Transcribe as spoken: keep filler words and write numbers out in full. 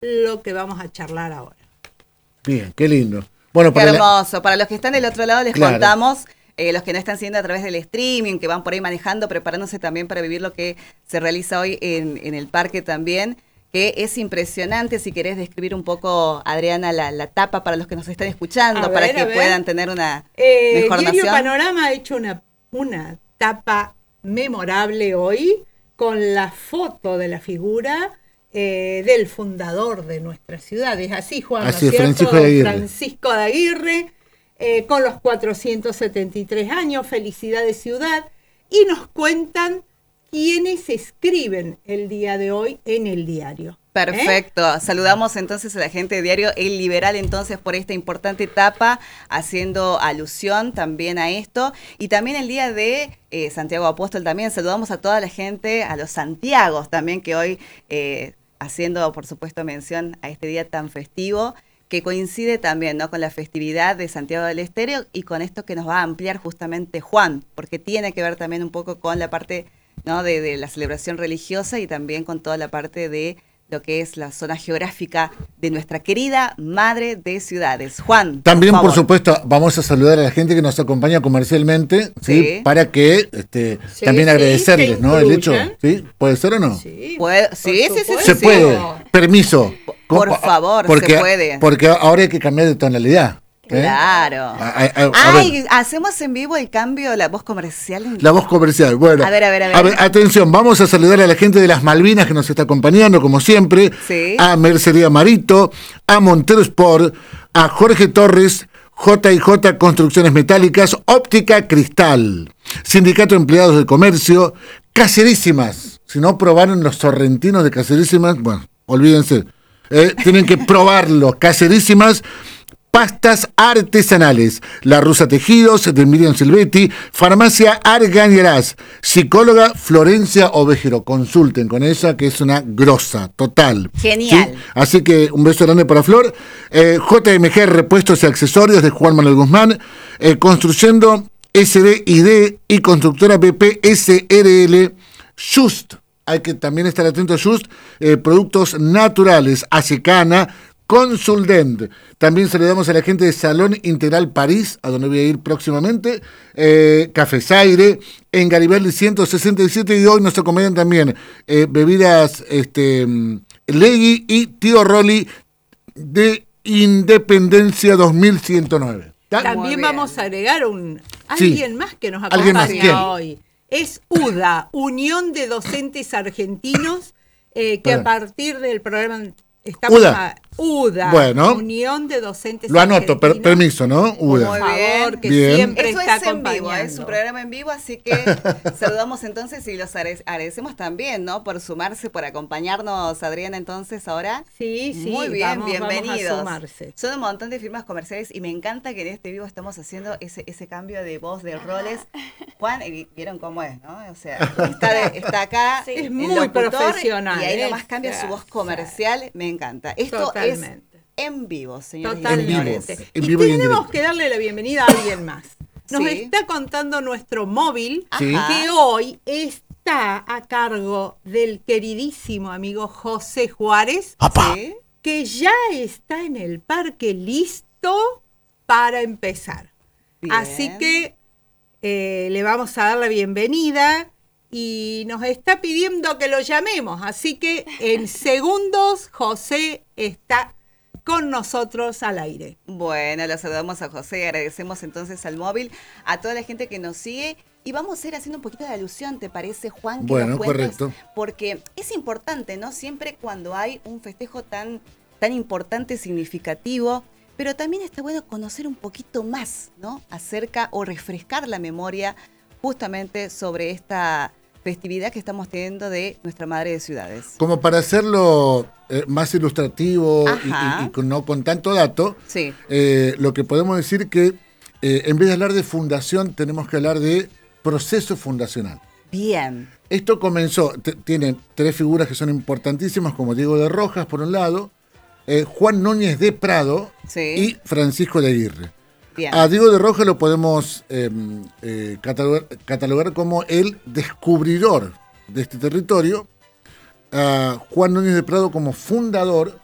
lo que vamos a charlar ahora. Bien, qué lindo. Bueno, qué para hermoso. La... Para los que están del otro lado les Claro. contamos, eh, los que no están siguiendo a través del streaming, que van por ahí manejando, preparándose también para vivir lo que se realiza hoy en, en el parque también, que es impresionante. Si querés describir un poco, Adriana, la, la tapa para los que nos están escuchando, A para ver, que a ver. puedan tener una Eh, mejor Diario noción. Panorama ha hecho una, una tapa memorable hoy con la foto de la figura eh, del fundador de nuestra ciudad. Es así, Juan, Así ¿no es es, cierto? Francisco de Aguirre. Francisco de Aguirre, eh, con los cuatrocientos setenta y tres años, felicidades ciudad, y nos cuentan quiénes escriben el día de hoy en el diario. Perfecto. ¿Eh? Saludamos entonces a la gente de Diario El Liberal entonces por esta importante etapa, haciendo alusión también a esto. Y también el día de eh, Santiago Apóstol también. Saludamos a toda la gente, a los Santiagos también, que hoy, eh, haciendo por supuesto mención a este día tan festivo, que coincide también, ¿no?, con la festividad de Santiago del Estero y con esto que nos va a ampliar justamente Juan, porque tiene que ver también un poco con la parte, ¿no?, de, de la celebración religiosa y también con toda la parte de lo que es la zona geográfica de nuestra querida madre de ciudades. Juan, También, por, por supuesto, vamos a saludar a la gente que nos acompaña comercialmente, ¿sí? Sí. Para que este, Sí, también sí, agradecerles, que ¿no? El hecho, incluyan. ¿sí? ¿Puede ser o no? Sí, ¿Puede? por Sí, sí, sí, supuesto. Se sí. puede. Permiso. Por ¿Cómo? favor, porque, se puede. Porque ahora hay que cambiar de tonalidad. ¿eh? Claro. A- a- a- a Ay, ver. hacemos en vivo el cambio de la voz comercial. En... La voz comercial. Bueno, A ver, a ver, a ver. atención, vamos a saludar a la gente de las Malvinas que nos está acompañando, como siempre. Sí. A Mercería Marito, a Montero Sport, a Jorge Torres, J y J Construcciones Metálicas, Óptica Cristal, Sindicato de Empleados del Comercio, Caserísimas. Si no probaron los sorrentinos de Caserísimas, bueno, olvídense. Eh, tienen que probarlo. Caserísimas. Pastas artesanales, La Rusa Tejidos de Miriam Silvetti, Farmacia Argañarás, psicóloga Florencia Ovejero. Consulten con ella, que es una grosa, total. Genial. ¿Sí? Así que un beso grande para Flor. Eh, J M G Repuestos y Accesorios de Juan Manuel Guzmán, eh, Construyendo S D I D y Constructora B P S R L, Just. Hay que también estar atento a Just, eh, productos naturales, Acecana, Consuldent. También saludamos a la gente de Salón Integral París, a donde voy a ir próximamente, eh, Cafesaire, en Garibaldi ciento sesenta y siete, y hoy nos acompañan también eh, bebidas este, Legui y Tío Rolly de Independencia dos mil ciento nueve. ¿Tá? También vamos a agregar un Sí. alguien más que nos ¿Alguien más? acompaña ¿Quién? hoy. Es U D A, Unión de Docentes Argentinos, eh, que Bueno. a partir del programa estamos U D A. a U D A, Bueno. Unión de Docentes Lo anoto, per- Argentinos. permiso, ¿no? Uda. Por Muy favor, bien. que Bien. siempre Eso está es en vivo, acompañando. es un programa en vivo, así que saludamos entonces y los agrade- agradecemos también, ¿no?, por sumarse, por acompañarnos, Adriana, entonces ahora. Sí, sí, Muy bien, vamos, vamos a bienvenidos. sumarse. Son un montón de firmas comerciales y me encanta que en este vivo estamos haciendo ese, ese cambio de voz, de roles. Juan, y vieron cómo es, ¿no? O sea, está, de- está acá, Sí. Es el muy locutor, profesional, y ahí ¿eh? nomás cambia su voz Sí. comercial, me encanta. Esto Totalmente. es en vivo, señores y Totalmente. señores. En vivo, en y vivo y en tenemos directo. que darle la bienvenida a alguien más. Nos Sí. está contando nuestro móvil Sí. Ajá. que hoy está a cargo del queridísimo amigo José Juárez, ¿Sí? que ya está en el parque listo para empezar. Bien. Así que eh, le vamos a dar la bienvenida y nos está pidiendo que lo llamemos. Así que en segundos José está con nosotros al aire. Bueno, le saludamos a José, agradecemos entonces al móvil, a toda la gente que nos sigue y vamos a ir haciendo un poquito de alusión, ¿te parece, Juan? Que Bueno, nos cuentes? correcto. Porque es importante, ¿no? Siempre cuando hay un festejo tan, tan importante, significativo, pero también está bueno conocer un poquito más, ¿no?, acerca o refrescar la memoria justamente sobre esta festividad que estamos teniendo de nuestra madre de ciudades. Como para hacerlo eh, más ilustrativo y, Ajá. y- y con- no con tanto dato, Sí. eh, lo que podemos decir que eh, en vez de hablar de fundación, tenemos que hablar de proceso fundacional. Bien. Esto comenzó, t- tiene tres figuras que son importantísimas, como Diego de Rojas, por un lado, eh, Juan Núñez de Prado Sí. y Francisco de Aguirre. Bien. A Diego de Rojas lo podemos eh, eh, catalogar, catalogar como el descubridor de este territorio, a Juan Núñez de Prado como fundador